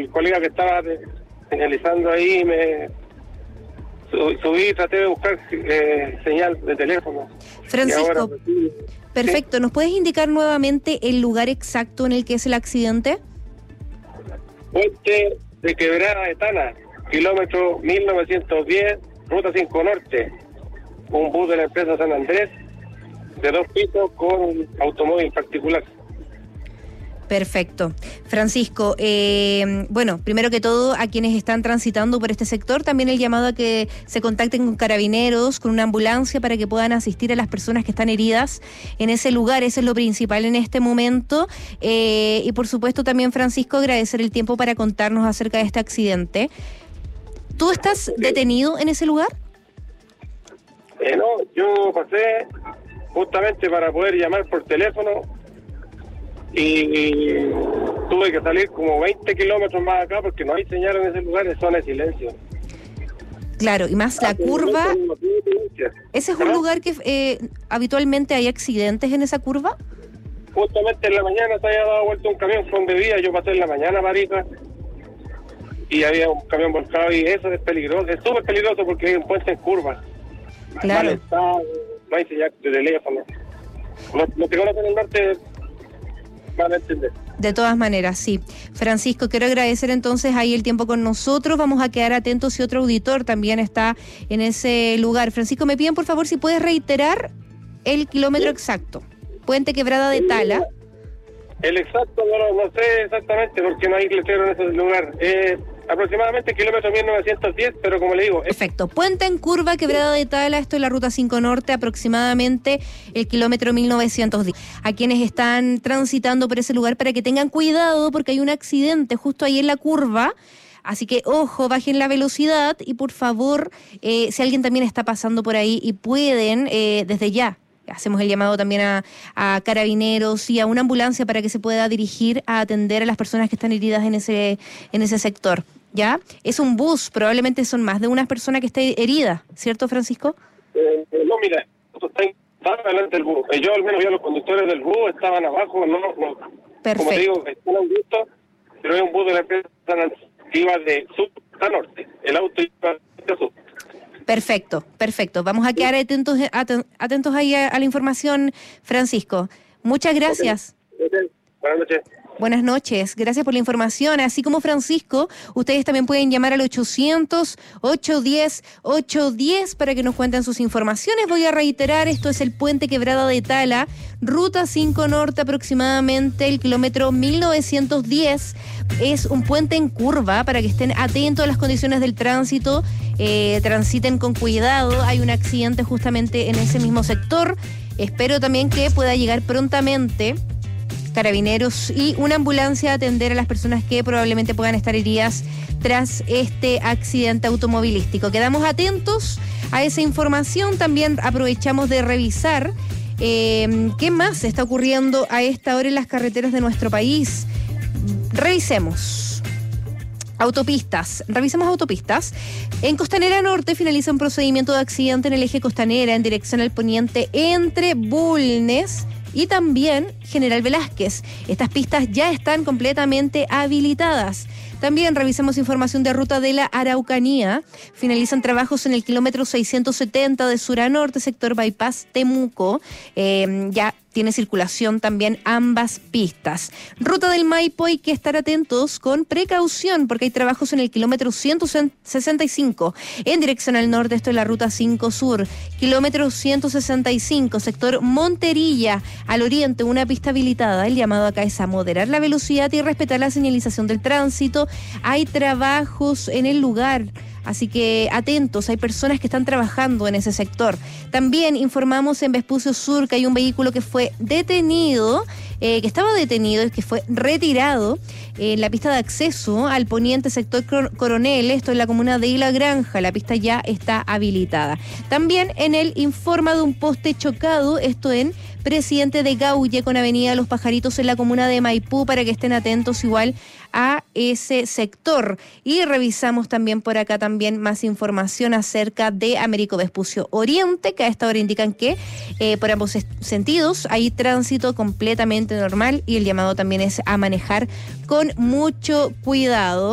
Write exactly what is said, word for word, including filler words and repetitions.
el colega que estaba de, señalizando ahí, me subí, traté de buscar eh, señal de teléfono. Francisco, ahora, pues, sí. Perfecto, ¿nos puedes indicar nuevamente el lugar exacto en el que es el accidente? Puente de Quebrada de Tala, kilómetro mil novecientos diez, ruta cinco Norte, un bus de la empresa San Andrés, de dos pisos con automóvil particular. Perfecto. Francisco, eh, bueno, primero que todo, a quienes están transitando por este sector, también el llamado a que se contacten con carabineros, con una ambulancia, para que puedan asistir a las personas que están heridas en ese lugar. Eso es lo principal en este momento. Eh, y por supuesto también, Francisco, agradecer el tiempo para contarnos acerca de este accidente. ¿Tú estás detenido en ese lugar? Eh, no, yo pasé justamente para poder llamar por teléfono y tuve que salir como veinte kilómetros más acá porque no hay señal en ese lugar, es zona de silencio. Claro, y más la curva. ¿Ese es un lugar que eh, habitualmente hay accidentes en esa curva? Justamente en la mañana se había dado vuelta un camión con bebida, yo pasé en la mañana, Marita, y había un camión volcado y eso es peligroso, es súper peligroso porque hay un puente en curva. Claro. Mal estado, no hay señal de teléfono. Los, los que conocen el norte van a entender. De todas maneras, sí. Francisco, quiero agradecer entonces ahí el tiempo con nosotros. Vamos a quedar atentos si otro auditor también está en ese lugar. Francisco, me piden por favor si puedes reiterar el kilómetro sí. exacto. Puente Quebrada de Tala. El exacto no lo no sé exactamente porque no hay letrero en ese lugar. Eh, aproximadamente kilómetro mil novecientos diez, pero como le digo... Es... Perfecto. Puente en curva, Quebrada de Tala, esto es la ruta cinco Norte, aproximadamente el kilómetro mil novecientos diez. A quienes están transitando por ese lugar, para que tengan cuidado, porque hay un accidente justo ahí en la curva. Así que, ojo, bajen la velocidad y, por favor, eh, si alguien también está pasando por ahí y pueden, eh, desde ya, hacemos el llamado también a, a carabineros y a una ambulancia para que se pueda dirigir a atender a las personas que están heridas en ese en ese sector. ¿Ya? Es un bus, probablemente son más de una persona que esté herida, ¿cierto, Francisco? Eh, no, mira, están adelante del bus. Yo al menos vi a los conductores del bus, estaban abajo, no, no. Perfecto. Como te digo, están un gusto, pero es un bus de la empresa que iba de sur a norte. El auto iba de sur. Perfecto, perfecto. Vamos a quedar atentos, atentos ahí a, a la información, Francisco. Muchas gracias. Okay. Okay. Buenas noches. Buenas noches, gracias por la información. Así como Francisco, ustedes también pueden llamar al ochocientos, ochocientos diez, ochocientos diez para que nos cuenten sus informaciones. Voy a reiterar, esto es el Puente Quebrada de Tala, ruta cinco Norte, aproximadamente el kilómetro mil novecientos diez. Es un puente en curva para que estén atentos a las condiciones del tránsito, eh, transiten con cuidado. Hay un accidente justamente en ese mismo sector. Espero también que pueda llegar prontamente carabineros y una ambulancia a atender a las personas que probablemente puedan estar heridas tras este accidente automovilístico. Quedamos atentos a esa información. También aprovechamos de revisar eh, qué más está ocurriendo a esta hora en las carreteras de nuestro país. Revisemos. Autopistas, revisemos autopistas. En Costanera Norte finaliza un procedimiento de accidente en el eje Costanera en dirección al poniente entre Bulnes y también General Velázquez. Estas pistas ya están completamente habilitadas. También revisamos información de ruta de la Araucanía. Finalizan trabajos en el kilómetro seiscientos setenta de sur a norte, sector Bypass Temuco. Eh, ya tiene circulación también ambas pistas. Ruta del Maipo, hay que estar atentos con precaución porque hay trabajos en el kilómetro ciento sesenta y cinco en dirección al norte. Esto es la ruta cinco Sur. Kilómetro ciento sesenta y cinco, sector Monterilla, al oriente, una pista habilitada. El llamado acá es a moderar la velocidad y respetar la señalización del tránsito. Hay trabajos en el lugar, así que atentos, hay personas que están trabajando en ese sector. También informamos en Vespucio Sur que hay un vehículo que fue detenido, eh, que estaba detenido, que fue retirado en la pista de acceso al poniente sector Coronel, esto en la comuna de La Granja. La pista ya está habilitada. También en el informa de un poste chocado, esto en Presidente de Gaulle con Avenida Los Pajaritos en la comuna de Maipú, para que estén atentos igual a ese sector. Y revisamos también por acá también más información acerca de Américo Vespucio Oriente, que a esta hora indican que eh, por ambos sentidos hay tránsito completamente normal y el llamado también es a manejar con mucho cuidado.